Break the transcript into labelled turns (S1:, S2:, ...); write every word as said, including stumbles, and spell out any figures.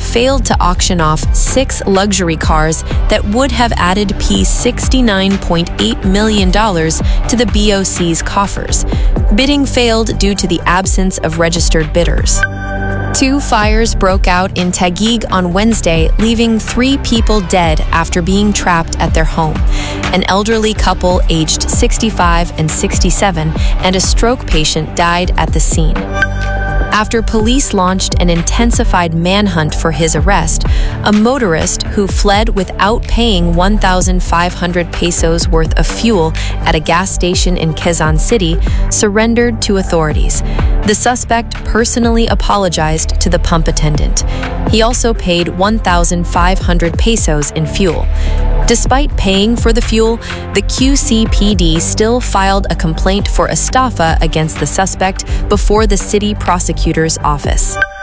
S1: failed to auction off six luxury cars that would have added sixty-nine point eight million dollars to the B O C's coffers. Bidding failed due to the absence of registered bidders. Two fires broke out in Taguig on Wednesday, leaving three people dead after being trapped at their home. An elderly couple aged sixty-five and sixty-seven and a stroke patient died at the scene. After police launched an intensified manhunt for his arrest, a motorist who fled without paying one thousand five hundred pesos worth of fuel at a gas station in Quezon City surrendered to authorities. The suspect personally apologized to the pump attendant. He also paid one thousand five hundred pesos in fuel. Despite paying for the fuel, the Q C P D still filed a complaint for estafa against the suspect before the city prosecutor's office.